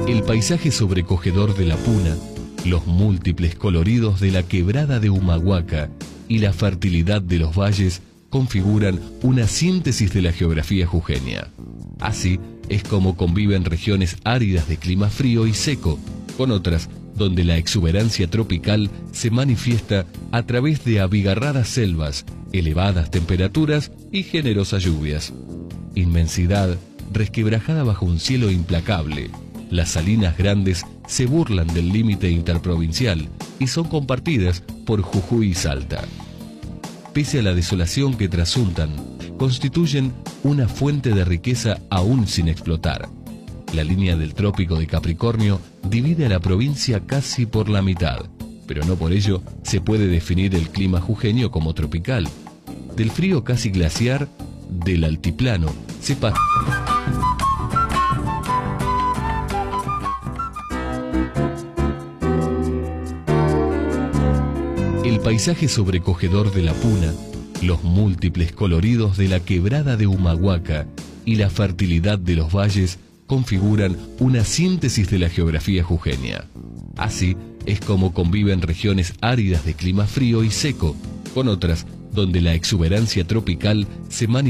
El paisaje sobrecogedor de la Puna, los múltiples coloridos de la quebrada de Humahuaca y la fertilidad de los valles configuran una síntesis de la geografía jujeña. Así es como conviven regiones áridas de clima frío y seco, con otras donde la exuberancia tropical se manifiesta a través de abigarradas selvas, elevadas temperaturas y generosas lluvias. Inmensidad resquebrajada bajo un cielo implacable. Las salinas grandes se burlan del límite interprovincial y son compartidas por Jujuy y Salta. Pese a la desolación que trasuntan, constituyen una fuente de riqueza aún sin explotar. La línea del Trópico de Capricornio divide a la provincia casi por la mitad, pero no por ello se puede definir el clima jujeño como tropical. Del frío casi glaciar del altiplano se pasa. El paisaje sobrecogedor de la Puna, los múltiples coloridos de la quebrada de Humahuaca y la fertilidad de los valles configuran una síntesis de la geografía jujeña. Así es como conviven regiones áridas de clima frío y seco, con otras donde la exuberancia tropical se manifiesta